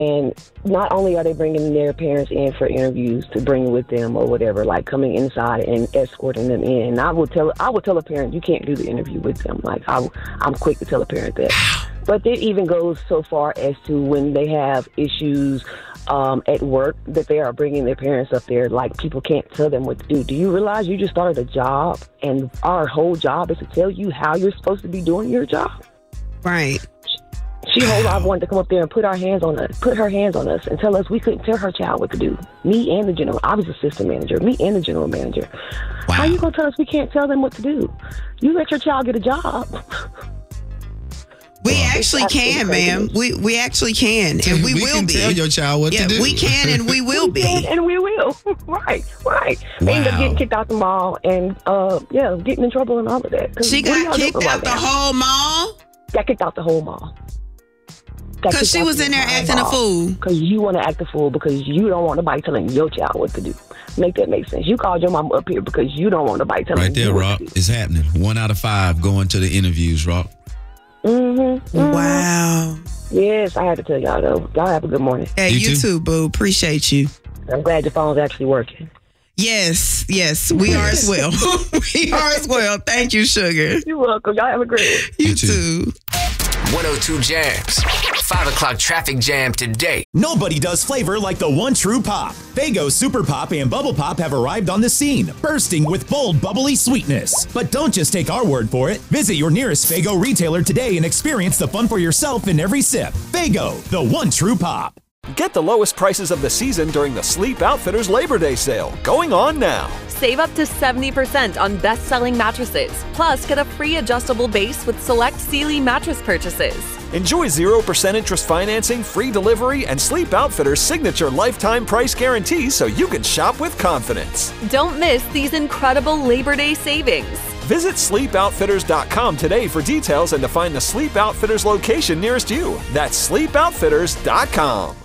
And not only are they bringing their parents in for interviews to bring with them or whatever, like coming inside and escorting them in. And I will tell a parent, you can't do the interview with them. Like I'm quick to tell a parent that. But it even goes so far as to when they have issues at work that they are bringing their parents up there. Like people can't tell them what to do. Do you realize you just started a job and our whole job is to tell you how you're supposed to be doing your job? Right. She whole life wanted to come up there and put her hands on us and tell us we couldn't tell her child what to do. Me and the general, I was assistant manager, me and the general manager. Wow. How you gonna tell us we can't tell them what to do? You let your child get a job. We actually can, ma'am. We actually can, and we will be. Tell your child what to do. We can, and we will be. And we will. Right. They end up getting kicked out the mall and getting in trouble and all of that. She got kicked out the whole mall? Got kicked out the whole mall. Because she was in there acting a fool. Because you want to act a fool because you don't want nobody telling your child what to do. Make that make sense. You called your mom up here because you don't want nobody telling right there, you Rock. It's happening. 1 out of 5 going to the interviews, Rock. Wow. Yes, I had to tell y'all, though. Y'all have a good morning. Hey, you too, boo. Appreciate you. I'm glad your phone's actually working. Yes, we are as well. We are as well. Thank you, sugar. You're welcome. Y'all have a great one. You too. 102 Jams. 5 o'clock traffic jam today. Nobody does flavor like the one true pop. Faygo Super Pop and Bubble Pop have arrived on the scene, bursting with bold, bubbly sweetness. But don't just take our word for it. Visit your nearest Faygo retailer today and experience the fun for yourself in every sip. Faygo, the one true pop. Get the lowest prices of the season during the Sleep Outfitters Labor Day sale, going on now. Save up to 70% on best-selling mattresses. Plus, get a free adjustable base with select Sealy mattress purchases. Enjoy 0% interest financing, free delivery, and Sleep Outfitters' signature lifetime price guarantee so you can shop with confidence. Don't miss these incredible Labor Day savings. Visit sleepoutfitters.com today for details and to find the Sleep Outfitters location nearest you. That's sleepoutfitters.com.